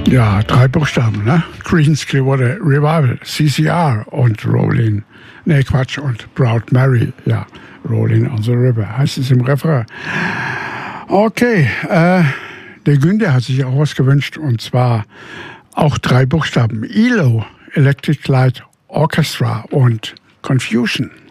Ja, 3 Buchstaben, ne? Creedence Clearwater Revival, CCR und Rollin', ne Quatsch, und Proud Mary, ja, Rollin' on the River, heißt es im Refrain. Okay, der Günther hat sich auch was gewünscht, und zwar auch 3 Buchstaben, ELO, Electric Light Orchestra und Confusion.